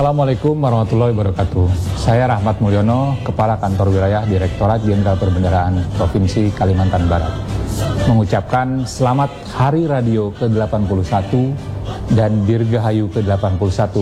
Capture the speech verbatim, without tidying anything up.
Assalamualaikum warahmatullahi wabarakatuh. Saya Rahmat Mulyono, Kepala Kantor Wilayah Direktorat Jenderal Perbendaharaan Provinsi Kalimantan Barat, mengucapkan selamat Hari Radio ke delapan puluh satu dan Dirgahayu ke delapan puluh satu